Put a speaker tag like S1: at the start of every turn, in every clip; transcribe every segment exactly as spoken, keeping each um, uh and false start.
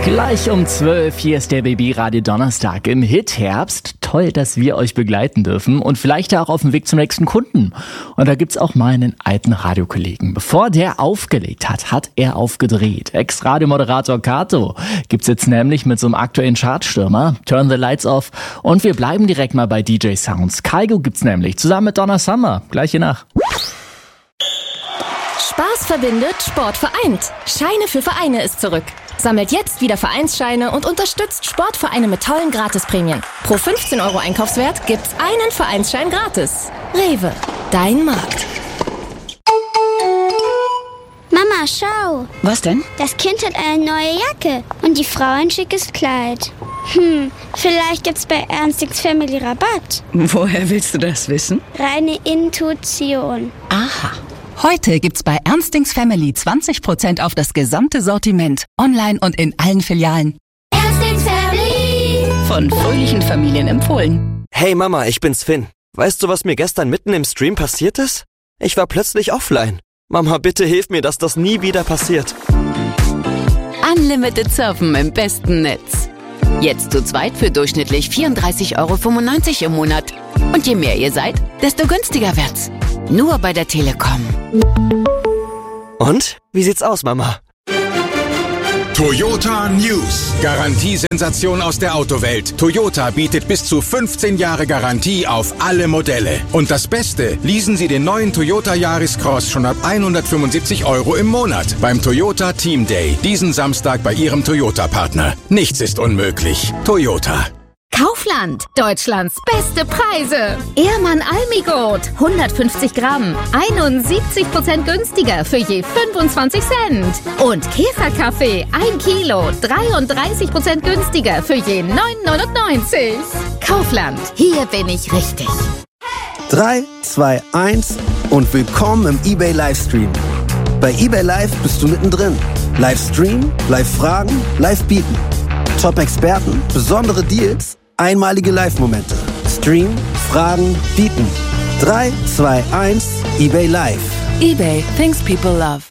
S1: Gleich um zwölf, hier ist der B B Radio Donnerstag im Hit-Herbst. Toll, dass wir euch begleiten dürfen und vielleicht auch auf dem Weg zum nächsten Kunden. Und da gibt's auch meinen alten Radiokollegen. Bevor der aufgelegt hat, hat er aufgedreht. Ex-Radiomoderator Kato gibt's jetzt nämlich mit so einem aktuellen Chartstürmer. Turn the Lights Off. Und wir bleiben direkt mal bei D J Sounds. Kaigo gibt's nämlich zusammen mit Donna Summer. Gleich hier nach.
S2: Spaß verbindet, Sport vereint. Scheine für Vereine ist zurück. Sammelt jetzt wieder Vereinsscheine und unterstützt Sportvereine mit tollen Gratisprämien. Pro fünfzehn Euro Einkaufswert gibt's einen Vereinsschein gratis. Rewe, dein Markt.
S3: Mama, schau.
S4: Was denn?
S3: Das Kind hat eine neue Jacke und die Frau ein schickes Kleid. Hm, vielleicht gibt's bei Ernstings Family Rabatt.
S4: Woher willst du das wissen?
S3: Reine Intuition.
S4: Aha. Heute gibt's bei Ernstings Family zwanzig Prozent auf das gesamte Sortiment. Online und in allen Filialen.
S3: Ernstings Family.
S4: Von fröhlichen Familien empfohlen.
S5: Hey Mama, ich bin's Finn. Weißt du, was mir gestern mitten im Stream passiert ist? Ich war plötzlich offline. Mama, bitte hilf mir, dass das nie wieder passiert.
S6: Unlimited Surfen im besten Netz. Jetzt zu zweit für durchschnittlich vierunddreißig Euro fünfundneunzig im Monat. Und je mehr ihr seid, desto günstiger wird's. Nur bei der Telekom.
S5: Und? Wie sieht's aus, Mama?
S7: Toyota News. Garantiesensation aus der Autowelt. Toyota bietet bis zu fünfzehn Jahre Garantie auf alle Modelle. Und das Beste, leasen Sie den neuen Toyota Yaris Cross schon ab hundertfünfundsiebzig Euro im Monat beim Toyota Team Day. Diesen Samstag bei Ihrem Toyota-Partner. Nichts ist unmöglich. Toyota.
S2: Kaufland, Deutschlands beste Preise. Ehrmann Almigurt, hundertfünfzig Gramm, einundsiebzig Prozent günstiger für je fünfundzwanzig Cent. Und Käferkaffee, ein Kilo, dreiunddreißig Prozent günstiger für je neun neunundneunzig. Kaufland, hier bin ich richtig.
S8: drei, zwei, eins und willkommen im eBay Livestream. Bei eBay Live bist du mittendrin. Livestream, Live-Fragen, Live-Bieten. Top-Experten, besondere Deals, einmalige Live-Momente. Stream, Fragen, Bieten. drei, zwei, eins, eBay Live.
S6: eBay, things people love.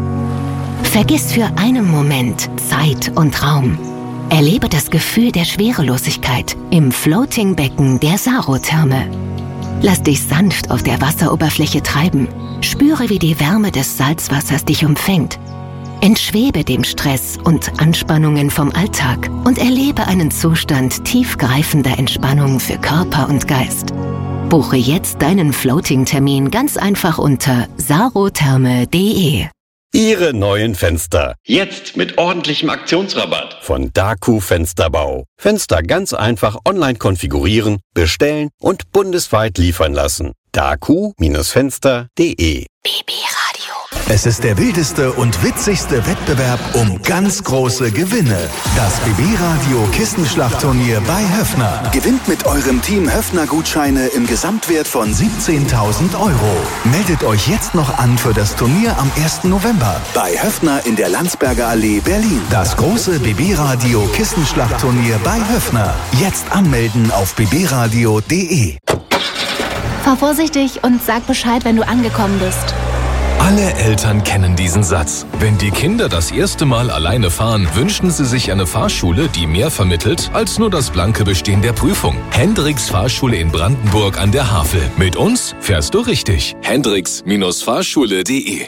S9: Vergiss für einen Moment Zeit und Raum. Erlebe das Gefühl der Schwerelosigkeit im Floating-Becken der Sarotherme. Lass dich sanft auf der Wasseroberfläche treiben. Spüre, wie die Wärme des Salzwassers dich umfängt. Entschwebe dem Stress und Anspannungen vom Alltag und erlebe einen Zustand tiefgreifender Entspannung für Körper und Geist. Buche jetzt deinen Floating-Termin ganz einfach unter sarotherme punkt de.
S10: Ihre neuen Fenster. Jetzt mit ordentlichem Aktionsrabatt. Von Daku Fensterbau. Fenster ganz einfach online konfigurieren, bestellen und bundesweit liefern lassen. daku Fenster punkt de.
S9: B B Radio.
S11: Es ist der wildeste und witzigste Wettbewerb um ganz große Gewinne. Das B B Radio Kissenschlachtturnier bei Höffner. Gewinnt mit eurem Team Höffner-Gutscheine im Gesamtwert von siebzehntausend Euro. Meldet euch jetzt noch an für das Turnier am ersten November bei Höffner in der Landsberger Allee, Berlin. Das große B B Radio Kissenschlachtturnier bei Höffner. Jetzt anmelden auf b b radio punkt de.
S2: Fahr vorsichtig und sag Bescheid, wenn du angekommen bist.
S12: Alle Eltern kennen diesen Satz. Wenn die Kinder das erste Mal alleine fahren, wünschen sie sich eine Fahrschule, die mehr vermittelt als nur das blanke Bestehen der Prüfung. Hendricks Fahrschule in Brandenburg an der Havel. Mit uns fährst du richtig. Hendricks Fahrschule punkt de.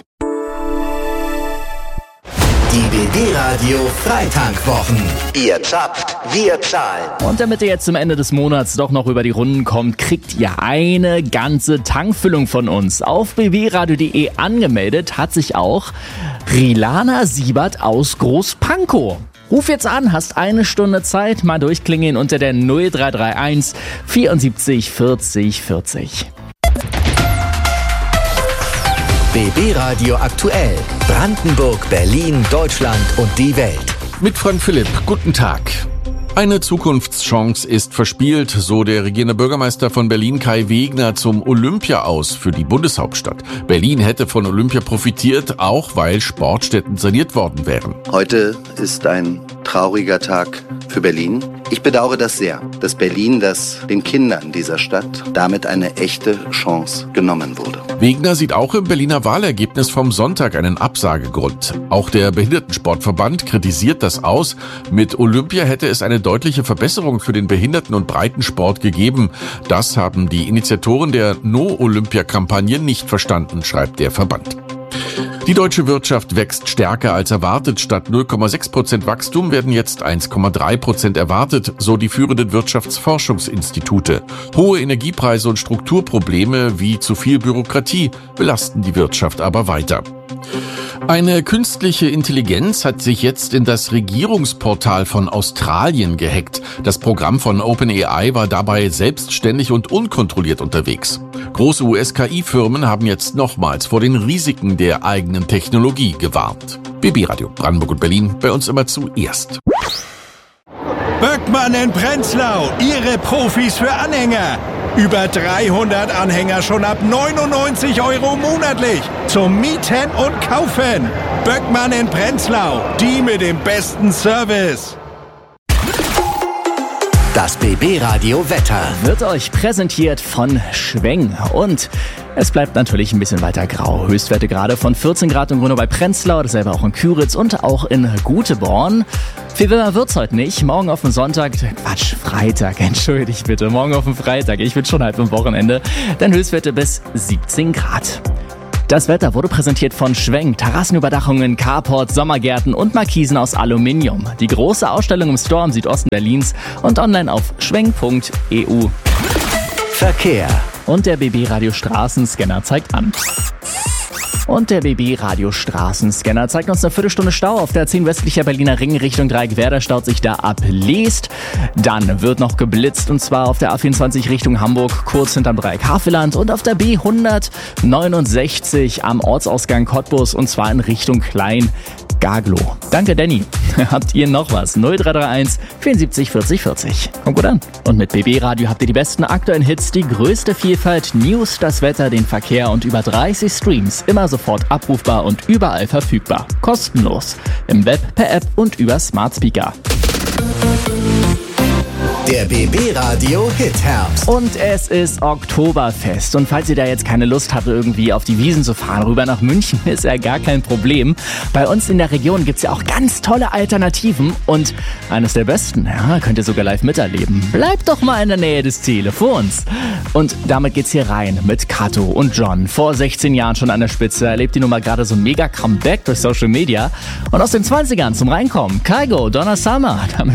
S11: Die B B Radio Freitankwwochen. Ihr zapft, wir zahlen.
S1: Und damit ihr jetzt zum Ende des Monats doch noch über die Runden kommt, kriegt ihr eine ganze Tankfüllung von uns. Auf b b radio punkt de angemeldet hat sich auch Rilana Siebert aus Großpankow. Ruf jetzt an, hast eine Stunde Zeit, mal durchklingeln unter der null drei drei eins vierundsiebzig vierzig vierzig.
S11: B B Radio aktuell. Brandenburg, Berlin, Deutschland und die Welt.
S13: Mit Frank Philipp, guten Tag. Eine Zukunftschance ist verspielt, so der regierende Bürgermeister von Berlin Kai Wegner zum Olympia-Aus für die Bundeshauptstadt. Berlin hätte von Olympia profitiert, auch weil Sportstätten saniert worden wären.
S14: Heute ist ein trauriger Tag für Berlin. Ich bedauere das sehr, dass Berlin, das den Kindern dieser Stadt damit eine echte Chance genommen wurde.
S13: Wegner sieht auch im Berliner Wahlergebnis vom Sonntag einen Absagegrund. Auch der Behindertensportverband kritisiert das aus. Mit Olympia hätte es eine deutliche Verbesserung für den Behinderten- und Breitensport gegeben. Das haben die Initiatoren der No-Olympia-Kampagne nicht verstanden, schreibt der Verband. Die deutsche Wirtschaft wächst stärker als erwartet. Statt null Komma sechs Prozent Wachstum werden jetzt eins Komma drei Prozent erwartet, so die führenden Wirtschaftsforschungsinstitute. Hohe Energiepreise und Strukturprobleme wie zu viel Bürokratie belasten die Wirtschaft aber weiter. Eine künstliche Intelligenz hat sich jetzt in das Regierungsportal von Australien gehackt. Das Programm von OpenAI war dabei selbstständig und unkontrolliert unterwegs. Große U S-K I-Firmen haben jetzt nochmals vor den Risiken der eigenen Technologie gewarnt. B B Radio Brandenburg und Berlin, bei uns immer zuerst.
S15: Böckmann in Prenzlau, Ihre Profis für Anhänger. Über dreihundert Anhänger schon ab neunundneunzig Euro monatlich. Zum Mieten und Kaufen. Böckmann in Prenzlau, die mit dem besten Service.
S1: Das B B-Radio Wetter wird euch präsentiert von Schweng. Und es bleibt natürlich ein bisschen weiter grau. Höchstwerte gerade von vierzehn Grad in Grünau bei Prenzlau, dasselbe auch in Küritz und auch in Guteborn. Viel wärmer wird's heute nicht. Morgen auf den Sonntag, Quatsch, Freitag, entschuldigt bitte. Morgen auf den Freitag, ich bin schon halb im Wochenende. Dann Höchstwerte bis siebzehn Grad. Das Wetter wurde präsentiert von Schweng, Terrassenüberdachungen, Carports, Sommergärten und Markisen aus Aluminium. Die große Ausstellung im Store im Südosten Berlins und online auf schweng punkt e u. Verkehr. Und der B B-Radio Straßenscanner zeigt an. Und der B B-Radio Straßenscanner zeigt uns eine Viertelstunde Stau auf der zehn westlicher Berliner Ring Richtung Dreieckwerder, staut sich da ab Leest. Dann wird noch geblitzt und zwar auf der A vierundzwanzig Richtung Hamburg, kurz hinterm Dreieck Havelland und auf der B hundertneunundsechzig am Ortsausgang Cottbus und zwar in Richtung Klein-Gaglow. Danke, Danny. Habt ihr noch was? null drei drei eins vierundsiebzig vierzig vierzig. Kommt gut an. Und mit B B-Radio habt ihr die besten aktuellen Hits, die größte Vielfalt, News, das Wetter, den Verkehr und über dreißig Streams. Immer sofort abrufbar und überall verfügbar. Kostenlos. Im Web, per App und über Smart Speaker.
S16: Der B B-Radio Hit-Herbst.
S1: Und es ist Oktoberfest. Und falls ihr da jetzt keine Lust habt, irgendwie auf die Wiesen zu fahren, rüber nach München, ist ja gar kein Problem. Bei uns in der Region gibt's ja auch ganz tolle Alternativen. Und eines der besten, ja, könnt ihr sogar live miterleben. Bleibt doch mal in der Nähe des Telefons. Und damit geht's hier rein mit Kato und John. Vor sechzehn Jahren schon an der Spitze, erlebt die Nummer gerade so ein mega Comeback durch Social Media. Und aus den zwanzigern zum Reinkommen, Kygo, Donna Summer. Damit